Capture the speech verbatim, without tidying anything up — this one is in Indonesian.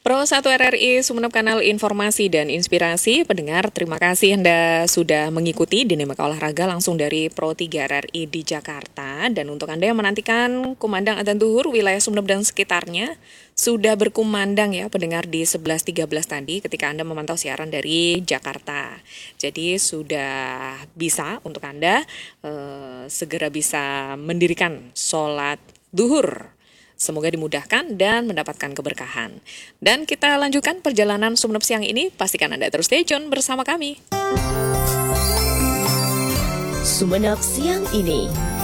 Pro satu R R I Sumeneb Kanal Informasi dan Inspirasi. Pendengar, terima kasih Anda sudah mengikuti Dinamika Olahraga langsung dari Pro tiga R R I di Jakarta. Dan untuk Anda yang menantikan kumandang adzan zuhur wilayah Sumeneb dan sekitarnya, sudah berkumandang ya pendengar di sebelas tiga belas tadi ketika Anda memantau siaran dari Jakarta. Jadi sudah bisa untuk Anda eh, segera bisa mendirikan sholat zuhur. Semoga dimudahkan dan mendapatkan keberkahan. Dan kita lanjutkan perjalanan Sumeneb siang ini. Pastikan Anda terus stay tune bersama kami. Sumeneb siang ini.